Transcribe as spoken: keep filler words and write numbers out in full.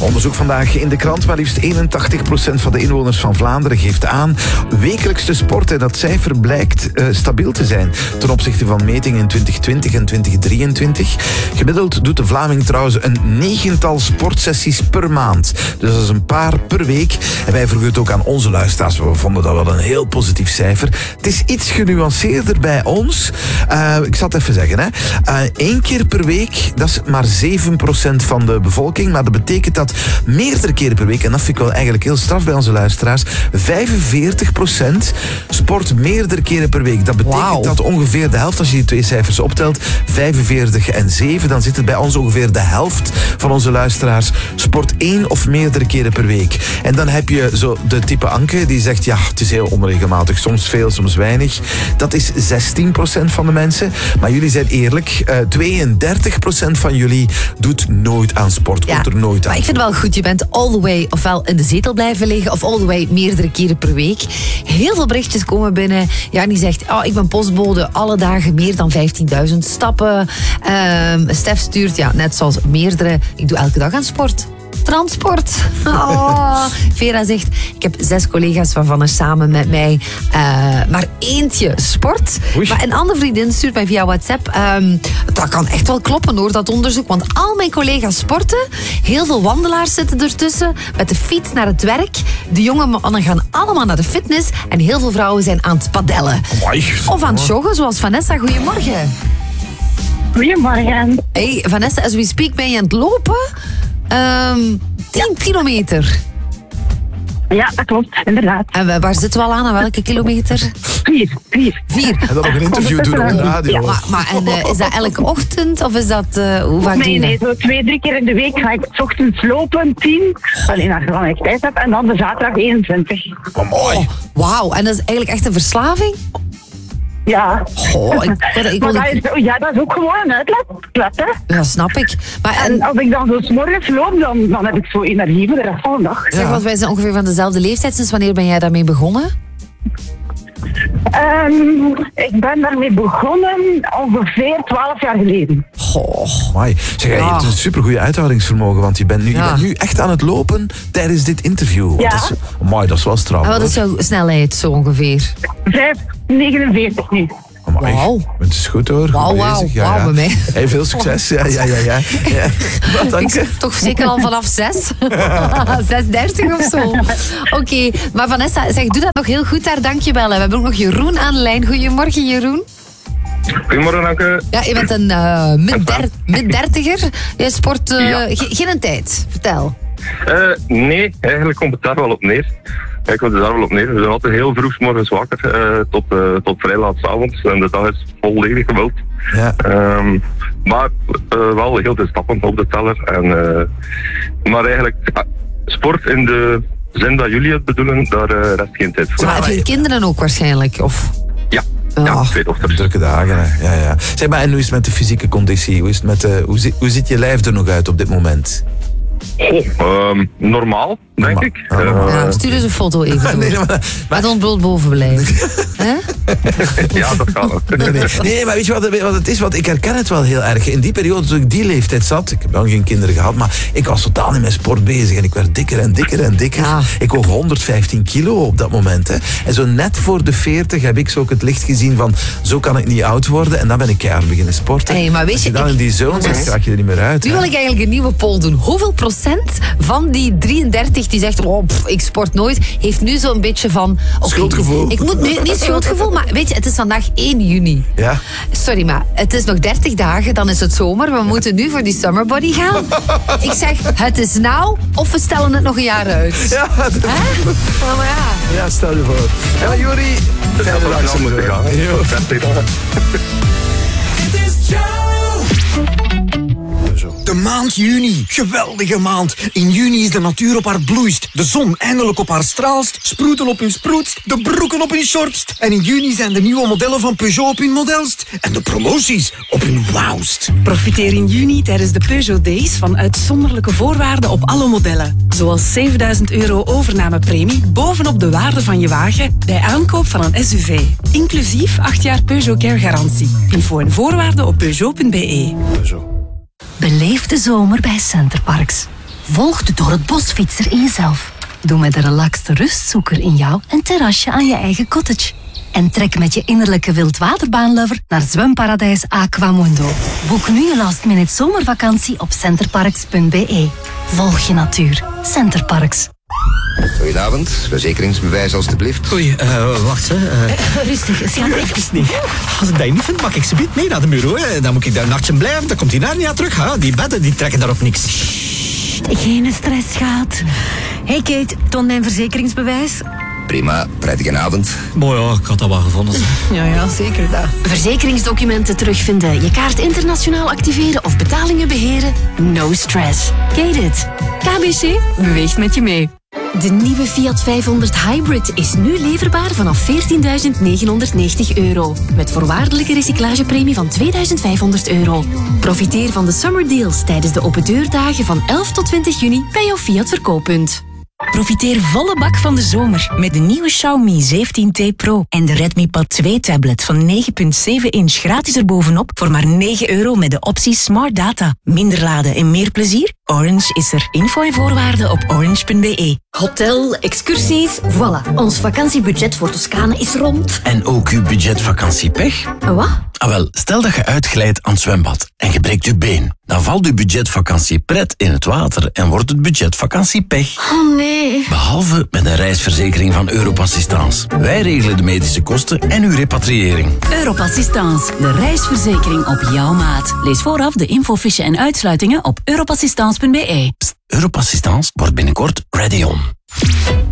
Onderzoek vandaag in de krant. Maar liefst eenentachtig procent van de inwoners van Vlaanderen geeft aan wekelijks te sporten. Dat cijfer blijkt uh, stabiel te zijn ten opzichte van metingen in twintig twintig en twintig drieëntwintig. Gemiddeld doet de Vlaming trouwens een negental sportsessies per maand. Dus dat is een paar per week. En wij vroegen het ook aan onze luisteraars. We vonden dat wel een heel positief cijfer. Het is iets genuanceerder bij ons. Uh, ik zal het even zeggen. Hè. Uh, Eén keer per week, dat is maar zeven procent van de bevolking. Maar dat betekent dat meerdere keren per week, en dat vind ik wel eigenlijk heel straf bij onze luisteraars, vijfenveertig procent sport meerdere keren per week. Dat betekent wow. dat ongeveer de helft, als je die twee cijfers optelt, vijfenveertig en zeven, dan zit het bij ons ongeveer de helft van onze luisteraars sport één of meerdere keren per week. En dan heb je zo de type Anke, die zegt, ja, het is heel onregelmatig, soms veel, soms weinig. Dat is zestien procent van de mensen. Maar jullie zijn eerlijk, uh, tweeëndertig procent van jullie doet nooit aan sport, ja, komt er nooit aan. Maar ik vind het wel goed, je bent all the way ofwel in de zetel blijven liggen of all the way meerdere keren per week. Heel veel berichtjes komen binnen. Ja, die zegt, oh, ik ben postbode, alle dagen meer dan vijftienduizend stappen. Um, Stef stuurt, ja, net zoals meerdere, ik doe elke dag aan sport. Transport. Oh. Vera zegt, ik heb zes collega's waarvan er samen met mij uh, maar eentje sport. Oei. Maar een andere vriendin stuurt mij via WhatsApp. Um, dat kan echt wel kloppen hoor, dat onderzoek. Want al mijn collega's sporten. Heel veel wandelaars zitten ertussen. Met de fiets naar het werk. De jonge mannen gaan allemaal naar de fitness. En heel veel vrouwen zijn aan het padellen. Amai. Of aan het joggen, zoals Vanessa. Goedemorgen. Goedemorgen. Hey, Vanessa, as we speak ben je aan het lopen. Um, tien ja. kilometer. Ja, dat klopt, inderdaad. En waar zitten we al aan? Aan welke kilometer? Vier. Vier. Vier. En dan nog een interview doen op de radio. Ja, maar maar en, uh, is dat elke ochtend? Of is dat... Uh, hoe vaak nee, doe je nee, dat? zo twee, drie keer in de week ga ik 's ochtends lopen, tien. Alleen als ik tijd heb. En dan de zaterdag eenentwintig. Oh, mooi. Oh, wauw, en dat is eigenlijk echt een verslaving? Ja. Oh, ik, ik, ik, maar dat ik, is, ja, dat is ook gewoon een uitlaat, hè. Ja, snap ik. Maar, en, en als ik dan zo 's morgens loop, dan, dan heb ik zo energie voor de rest van de dag. Zeg, want wij zijn ongeveer van dezelfde leeftijd. Sinds wanneer ben jij daarmee begonnen? Um, ik ben daarmee begonnen ongeveer twaalf jaar geleden. Goh, mooi. Zeg, je hebt een supergoeie uithoudingsvermogen, want je bent, nu, ja. je bent nu echt aan het lopen tijdens dit interview. Ja. Dat is, mooi, dat is wel straf. En wat is jouw snelheid zo ongeveer? vijf negenenveertig nu. Oh, wauw. Het is goed hoor. Wauw, wauw, ja, wauw ja. bij mij. Hey, veel succes. Ja, ja, ja. ja. ja. Wat, dank je. Toch zeker al vanaf zes? zes dertig of zo. Oké, okay. Maar Vanessa, zeg, doe dat nog heel goed daar, dankjewel. We hebben ook nog Jeroen aan de lijn. Goedemorgen, Jeroen. Goedemorgen, Anke. Ja, je bent een uh, mid-dertiger. Je sport uh, ja. ge- geen tijd. Vertel. Uh, nee, eigenlijk komt het daar wel op neer. Ik komt het daar wel op neer. We zijn altijd heel vroeg 's morgens wakker, uh, tot, uh, tot vrij laat 's avonds. En de dag is volledig gevuld. Ja. Um, maar uh, wel heel veel stappen op de teller. En, uh, maar eigenlijk, uh, sport in de zin dat jullie het bedoelen, daar uh, rest geen tijd voor. Maar heb je kinderen ook waarschijnlijk? Of? Ja. Ja, oh. twee dochters. Drukke dagen, hè. Ja, ja. Zeg maar, en hoe is het met de fysieke conditie? Hoe, is het met de, hoe, zit, hoe ziet je lijf er nog uit op dit moment? Oh, um, normaal, denk normaal. ik. Ah, normaal. Ja, stuur eens een foto even door. nee, maar, maar... Met ons bloot boven blijven. Ja, dat gaat ook. Nee, nee. nee, maar weet je wat, wat het is? Want ik herken het wel heel erg. In die periode, toen ik die leeftijd zat, ik heb dan geen kinderen gehad, maar ik was totaal in mijn sport bezig. En ik werd dikker en dikker en dikker. Ja. Ik woog honderdvijftien kilo op dat moment. Hè. En zo net voor de veertig heb ik zo ook het licht gezien van, zo kan ik niet oud worden. En dan ben ik keihard beginnen sporten. Hey, maar weet je, Als je dan ik, in die zone zit, raak je er niet meer uit. Nu hè. wil ik eigenlijk een nieuwe poll doen. Hoeveel procent van die drieëndertig die zegt, oh, pff, ik sport nooit, heeft nu zo'n beetje van... Okay, schuldgevoel. Ik moet nu niet schuldgevoel, maar weet je, het is vandaag één juni. Ja. Sorry, maar het is nog dertig dagen, dan is het zomer. We moeten nu voor die summer body gaan. Ik zeg, het is nou, of we stellen het nog een jaar uit. Ja, dat... oh, maar ja. ja, stel je voor. Ja, maar Jori, fijne dag zo moeten gaan. De maand juni. Geweldige maand. In juni is de natuur op haar bloeist. De zon eindelijk op haar straalst. Sproeten op hun sproetst. De broeken op hun shortst. En in juni zijn de nieuwe modellen van Peugeot op hun modelst. En de promoties op hun wauwst. Profiteer in juni tijdens de Peugeot Days van uitzonderlijke voorwaarden op alle modellen. Zoals zevenduizend euro overnamepremie bovenop de waarde van je wagen bij aankoop van een S U V. Inclusief acht jaar Peugeot Care garantie. Info en voorwaarden op peugeot punt be. Peugeot. Beleef de zomer bij Centerparks. Volg de door het bosfietser in jezelf. Doe met de relaxte rustzoeker in jou een terrasje aan je eigen cottage. En trek met je innerlijke wildwaterbaanlover naar zwemparadijs Aquamundo. Boek nu je last minute zomervakantie op centerparks punt b e. Volg je natuur. Centerparks. Goedenavond, verzekeringsbewijs alstublieft. Oei, uh, wacht hè. Uh... Uh, rustig, schat. Even niet. Als ik dat niet vind, mag ik ze mee naar de bureau. Hè. Dan moet ik daar een nachtje blijven, dan komt die naar niet aan terug. Hè. Die bedden die trekken daar op niks. Geen stress, schat. Hey Kate, toon mijn verzekeringsbewijs. Prima, prettige avond. Boy, ja, ik had dat wel gevonden. Ja, ja, zeker dat. Verzekeringsdocumenten terugvinden, je kaart internationaal activeren of betalingen beheren? No stress. Kate it. K B C beweegt met je mee. De nieuwe Fiat vijfhonderd Hybrid is nu leverbaar vanaf veertienduizend negenhonderdnegentig euro. Met voorwaardelijke recyclagepremie van tweeduizend vijfhonderd euro. Profiteer van de summer deals tijdens de open deurdagen van elf tot twintig juni bij jouw Fiat verkooppunt. Profiteer volle bak van de zomer met de nieuwe Xiaomi zeventien T Pro en de Redmi Pad twee tablet van negen komma zeven inch gratis erbovenop voor maar negen euro met de optie Smart Data. Minder laden en meer plezier? Orange is er. Info en voorwaarden op orange punt b e. Hotel, excursies, voilà. Ons vakantiebudget voor Toscane is rond. En ook uw budget vakantiepech? Wat? Ah, wel, stel dat je uitglijdt aan het zwembad en je breekt je been. Dan valt uw budget vakantiepret in het water en wordt het budget vakantiepech. Oh nee. Behalve met een reisverzekering van Europassistance. Wij regelen de medische kosten en uw repatriëring. Europassistance, de reisverzekering op jouw maat. Lees vooraf de infofiche en uitsluitingen op europassistance punt b e. Pst, Europassistance wordt binnenkort ready on.